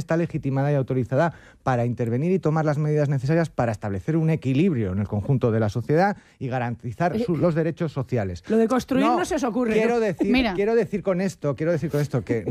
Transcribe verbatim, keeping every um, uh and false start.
está legitimada y autorizada para intervenir y tomar las medidas necesarias para establecer un equilibrio en el conjunto de la sociedad y garantizar su, los derechos sociales. Lo de construir no, no se os ocurre. Quiero decir, quiero decir con esto, quiero decir con esto que